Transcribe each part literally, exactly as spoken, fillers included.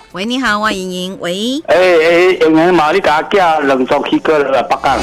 喂，你好，我莹莹。喂， 哎哎，莹莹嘛，你甲我寄两组去过了北港。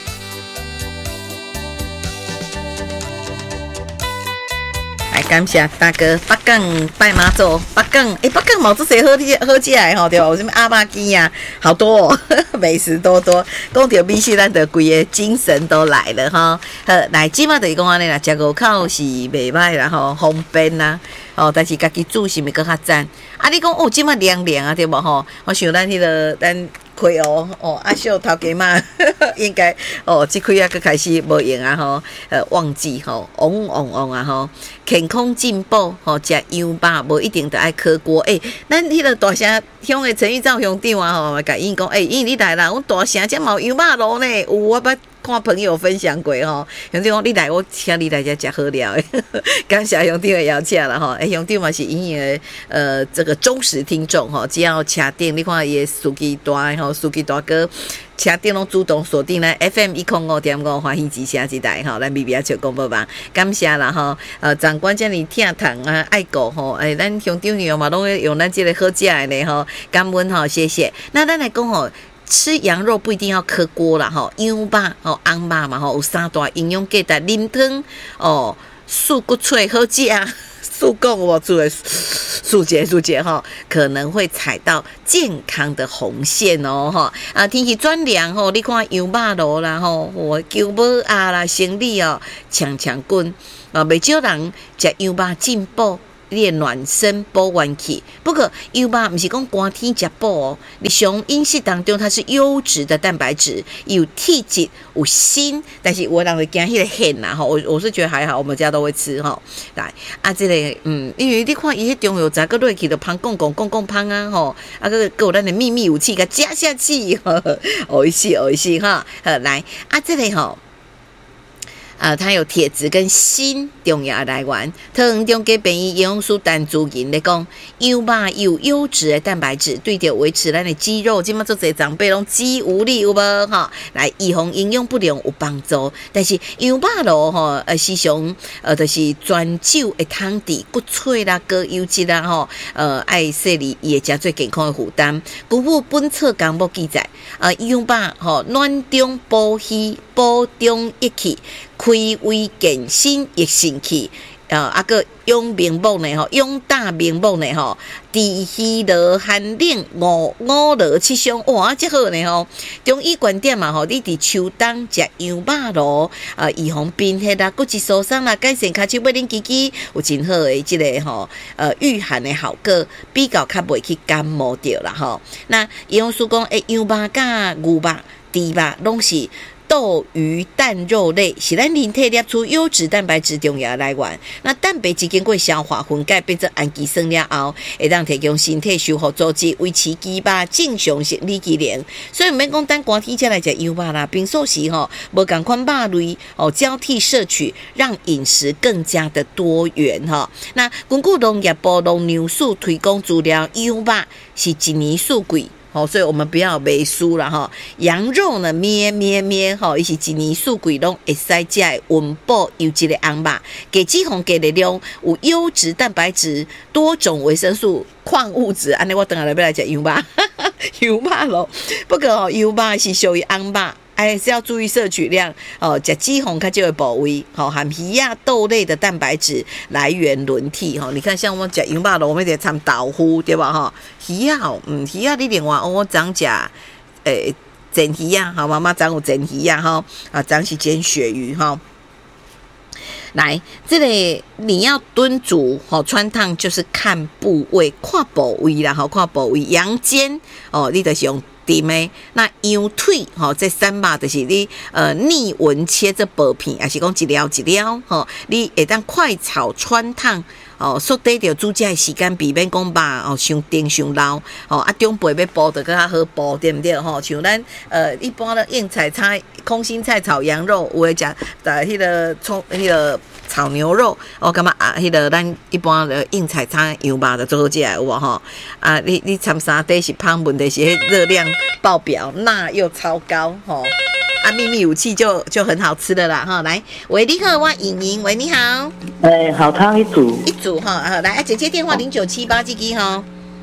来感谢大哥，北港拜妈祖，北港哎，北港冇这些好吃好吃的吼，对吧？有什么阿妈鸡呀，好多哦，美食多多。讲到美食，咱的规个精神都来了哈。好，来，即马就是讲安尼啦，食五口是袂歹啦吼，方便啦。哦，但是家己煮是咪搁较赞？啊，你讲哦，即马凉凉啊，对无吼？我想咱迄、那个咱开哦哦，阿秀头家嘛，应该哦，即开啊，搁开始无用啊吼，呃，忘记吼，旺旺旺啊吼，健康进步吼，食羊肉无一定得爱烤锅。诶、欸，咱迄个大城乡的陈玉照乡长啊吼，甲伊讲，诶、欸，因你来啦，阮大城遮嘛有羊肉炉呢，有我捌。看朋友分享过吼，乡长讲你来，我请你来遮食好料的，感谢乡长的邀请啦吼。诶，乡长嘛是莹莹的呃这个忠实听众吼，只要车顶你看伊司机大吼，司机大哥车顶拢主动锁定咱 F M 一零五点五欢喜之声一台吼，咱 B B 笑广播网，感谢啦吼。呃，长官遮尔疼痛啊，爱顾吼，诶，咱乡长用嘛拢用咱这个好食的呢吼，感恩吼，谢谢。那咱来讲吼。吃羊肉不一定要磕锅啦，吼，羊肉、吼红肉嘛，吼有三大营养价值，啉汤哦，素骨脆好食啊，素讲我做的素节素节哈，可能会踩到健康的红线哦，哈啊，天气转凉吼，你看羊肉炉啦，吼，我姜母鸭啦，生理哦，强强滚啊，袂少人食羊肉进补。你暖身保元气，不过羊肉不是讲寒天吃补哦，日常饮食当中它是优质的蛋白质，有体质有锌，但是我人会惊迄个咸啦吼，我我是觉得还好，我们家都会吃吼。来啊，这个嗯，因为你看伊迄中药杂个落去就芳讲讲讲讲芳啊吼，啊个个有咱的秘密武器，甲加下去，美味しい美味しい哈。好来啊，这个吼。啊，它有铁质跟锌重要的来源。特园中给便宜营养师陈主任来讲，羊肉有优质的蛋白质，对着维持咱的肌肉，今麦做侪长辈拢肌无力有无哈？来预防营养不良有帮助。但是羊肉咯吼，呃，时常呃，就是专酒的汤底骨脆啦、高油脂啦吼，呃，爱摄入伊会食最健康的负担。古物本册纲目记载，呃，羊肉吼暖中补虚，补中益气。开胃健身益肾气，呃，啊个养面目呢吼，养大面目呢吼，治虚劳寒冷五五劳七伤，哇，这好呢吼。中医观点嘛吼，你伫秋冬食羊肉咯，呃，预防贫血啦、骨质疏松啦，改善骹手尾冷叽叽，有真好的即、这个吼，呃，御寒的效果，比较较袂去感冒着啦吼。那营养师讲，诶，羊肉甲牛肉、猪肉拢是。豆、鱼、蛋、肉类是咱人体摄取优质蛋白质重要的来源。那蛋白质经过消化分解变成氨基酸了后，会当提供身体修复组织，维持肌肉正常生理机能。所以免讲等寒天才来食羊肉啦，平素时吼无共款肉类哦交替摄取，让饮食更加的多元哈。那根据农业部农粮署推供资料，羊肉是一年四季。哦，所以我们不要卖输了哈。羊肉呢，咩咩咩，吼，伊是一年四季拢会使食的温补优质的羊肉，给脂肪、给力量，有优质蛋白质、多种维生素、矿物质。安尼我等下来要来食羊肉，羊肉咯。不过哦，羊肉是属于羊肉。还是要注意摄取量哦，食脂肪较少的部位，好、哦，含鱼啊豆类的蛋白质来源轮替哈、哦。你看，像我们食羊肉咯，我们得掺豆腐，对吧哈？鱼啊，嗯，鱼啊，你另外我常食诶煎鱼啊，好，妈妈常有煎鱼啊哈，啊，常是煎鳕鱼哈。来，这里你要炖煮吼，穿烫就是看部位，看部位啦，吼，看部位。羊肩哦，你就是用丁的。那羊腿吼，这三把就是你呃逆纹切这薄片，还是讲一条一条吼，你会当快炒穿烫。哦，缩短着煮食的时间，避免讲肉哦伤甜伤老哦。啊，中辈要煲得更较好煲，对不对？吼、哦，像咱呃一般的硬菜菜、空心菜炒羊肉，有诶食在迄个葱、迄个炒牛肉，哦，感觉啊，迄个咱一般的硬菜菜羊肉就做好食有无吼？啊，你你掺三底是胖，问题是迄热量爆表，钠又超高吼。哦啊，秘密武器就就很好吃的啦哈！来，喂，你好，我莹莹，喂，你好， 哎，好汤一组， 一组哈，啊，来，姐姐电话零九七八这支哈，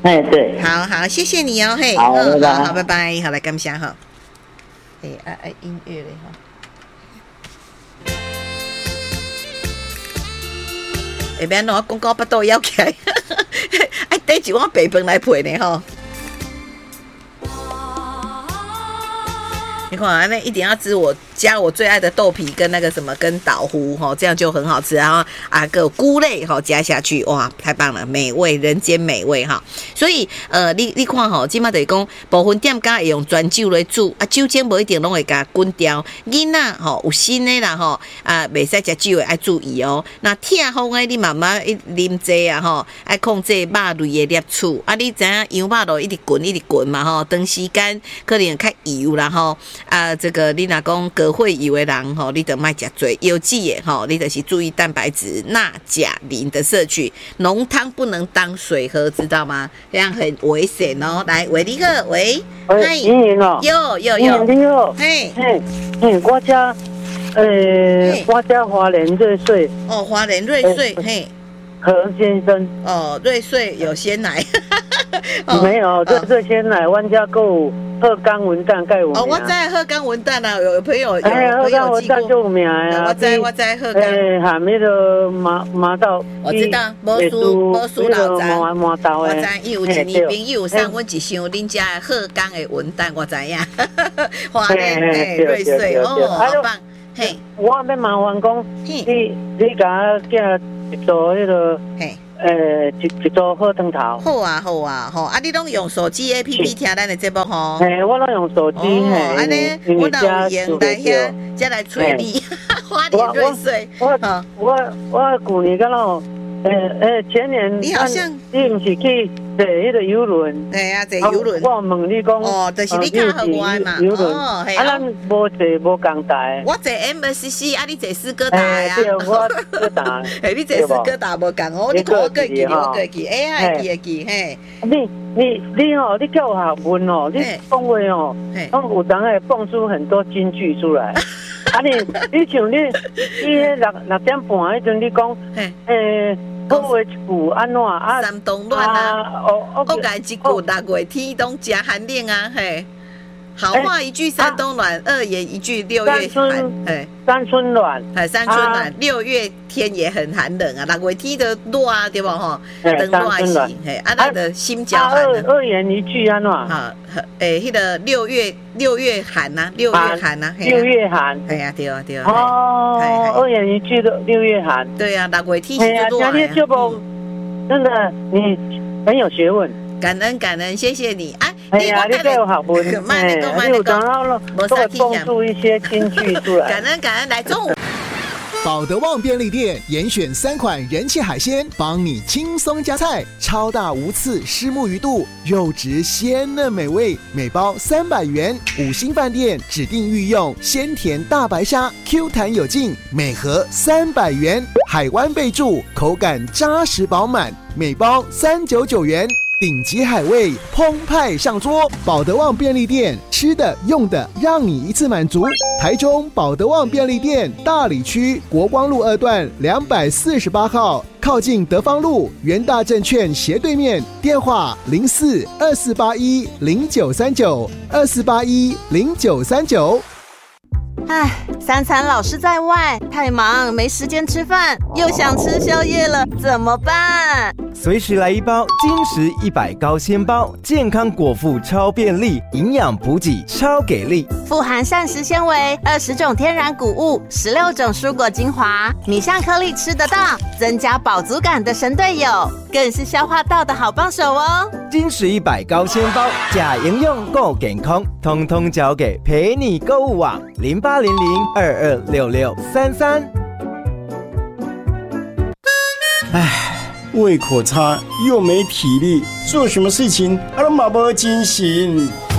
哎，对， 好好，谢谢你哦，嘿， 好，拜拜， 好，拜拜，好来感谢哈。哎，爱爱音乐嘞哈。下面我广告不多要起来，哎，带一碗白饭来配呢吼。你看，那一定要吃我加我最爱的豆皮跟那个什么跟岛糊哈，这样就很好吃。然后啊，个菇类哈加下去，哇，太棒了，美味，人间美味哈。所以呃，你你看吼，即马就是讲部分店家会用专酒来煮啊，酒精无一定拢会甲滚掉。囡仔吼有新的啦吼啊，袂使食酒的爱注意哦。那痛风的你慢慢一啉济啊吼，爱控制肉类的摄取啊。你知影羊肉就一直滚一直滚嘛吼，长时间可能较油啦吼。啊，这个你若讲隔会油的人吼，你就莫食多有机的吼，你就是注意蛋白质、钠、钾、磷的摄取。浓汤不能当水喝，知道吗？这样很危险哦。来，喂，你好，喂， 嗨，莹莹哦， 有有有， 你好， 嘿， 嘿，嘿，我家，呃，我家华联瑞穗， 哦，华联瑞穗，嘿。 何先生哦，瑞穗有鲜奶， 哦、没有瑞穗鲜奶，阮家有鹤冈文旦盖有名。 哦，我知鹤冈文旦啊，有朋友有哎，鹤冈文旦就有名啊。 我知我知鹤冈。 哎，含那个麻麻豆， 我知道，无输无输老张。 麻豆我知，伊有一年朋友送阮一箱恁家的鹤冈的文旦，我知影。华联哎，瑞穗哦，好棒。嘿， 我要麻烦讲，你你甲我寄一组迄个，呃，一一组好汤头。 好啊，好啊，吼！啊，你拢用手机 A P P 听咱的节目吼？ 嘿，我拢用手机。 哦，安尼，我哪有闲来遐，才来找你。花莲瑞穗。 我我我旧年敢若，呃呃，前年你好像你毋是去坐迄个游轮？ 对啊，坐游轮。 我问你讲， 哦，就是你较好玩嘛。 游轮，啊，咱无坐无共台。 我坐 M S C， 啊，你坐斯哥达啊？ 对，我斯达。 哎，你坐斯哥达无共哦，你看我过记，我过记，哎，会记会记嘿。 你你你哦，你叫我学问哦，你讲话哦，讲有当会蹦出很多金句出来。啊，你你像你你迄六六点半迄阵，你讲，诶。好话一句安怎啊？ 三冬暖啊！我改一句六月天东加寒冷啊！嘿，好话一句三冬暖，二言一句六月寒。哎， 三春暖， 哎，三春暖，六月天也很寒冷啊！六月天的热啊，对不吼？等暖是，嘿，啊，那的心焦寒。 二二言一句安怎？ 哈，诶，迄个六月六月寒呐，六月寒呐， 六月寒。 哎呀，对啊，对啊。 哦，二言一句的六月寒。 对啊，六月天是多热。 就不，真的，你很有学问。 感恩感恩，谢谢你。哎， 哎呀，你对我好不？ 慢点，慢点， 然后都会蹦出一些金句出来。 感恩感恩，来中午。 保德旺便利店严选三款人气海鲜，帮你轻松加菜。超大无刺虱目鱼肚，肉质鲜嫩美味，每包三百元。五星饭店指定御用鲜甜大白虾 ，Q 弹有劲，每盒三百元。海湾备注，口感扎实饱满，每包三九九元。顶级海味澎湃上桌，保德旺便利店，吃的用的让你一次满足。台中保德旺便利店大里区国光路二段两百四十八号，靠近德芳路元大证券斜对面，电话零四二四八一零九三九二四八一零九三九。 唉，三餐老是在外，太忙没时间吃饭，又想吃宵夜了，怎么办？ 随时来一包金石一百高纤包，健康果腹超便利，营养补给超给力， 富含膳食纤维、二十种天然谷物、十六种蔬果精华，米香颗粒吃得到，增加饱足感的神队友，更是消化道的好帮手哦。 金石一百高纤包，假营养够健康，通通交给陪你购物网零八零零二二六六三三。 唉。胃口差又没体力，做什么事情啊都马不精神。 那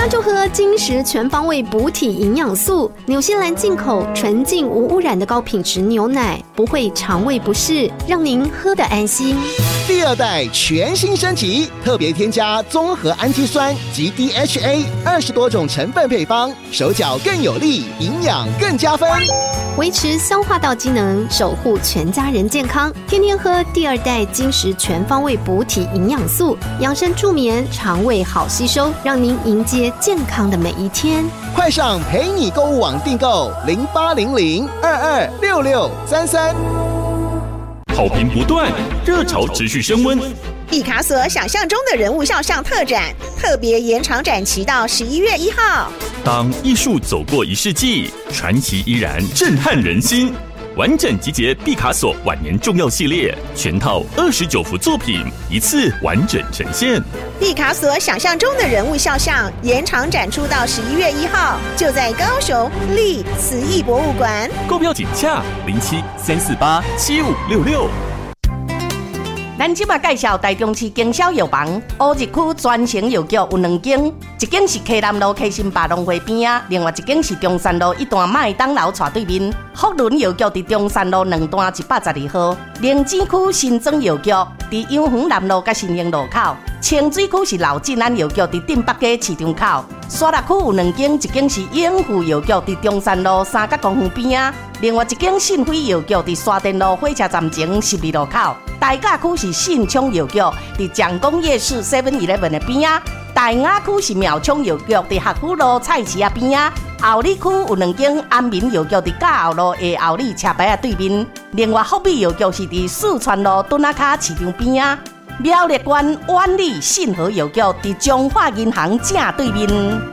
那就喝金石全方位补体营养素，纽西兰进口纯净无污染的高品质牛奶，不会肠胃不适，让您喝得安心。 第二代全新升级，特别添加综合氨基酸及 D H A 二十多种成分配方，手脚更有力，营养更加分， 维持消化道机能，守护全家人健康。天天喝第二代金石全方位补体营养素，养生助眠，肠胃好吸收，让您迎接健康的每一天。 快上陪你购物网订购零八零零二二六六三三。 好评不断，热潮持续升温。 毕卡索想象中的人物肖像特展，特别延长展期到十一月一号。 当艺术走过一世纪，传奇依然震撼人心。完整集结毕卡索晚年重要系列，全套二十九幅作品，一次完整呈现。 毕卡索想象中的人物肖像延长展出到十一月一号，就在高雄立慈艺博物馆。 购票请洽零七三四八七五六六。 咱即马介绍台中市经销药房乌日区专营药局有两间，一间是溪南路溪心百农会边啊，另外一间是中山路一段麦当劳斜对面。福伦药局伫中山路两段一百十二号，灵芝区新庄药局伫永恒南路甲新兴路口，清水区是老进安药局伫镇北街市场口。沙鹿区有两间，一间是永富药局伫中山路三角公园边啊，另外一间信辉药局伫沙田路火车站前十二路口。大甲区是信昌药局伫蒋公夜市 seven eleven 的边啊，大雅区是苗昌药局伫学府路菜市啊边啊，后里区有两间安民药局伫甲后路的后里车牌啊对面，另外福美药局是伫四川路墩仔卡市场边啊，苗栗县万里信和药局伫中华银行正对面。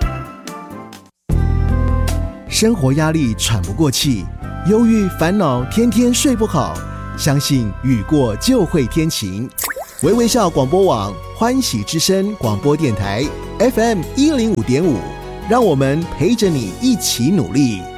生活压力喘不过气，忧郁烦恼，天天睡不好。相信雨过就会天晴。微微笑广播网欢喜之声广播电台 F M 一零五点五，让我们陪着你一起努力。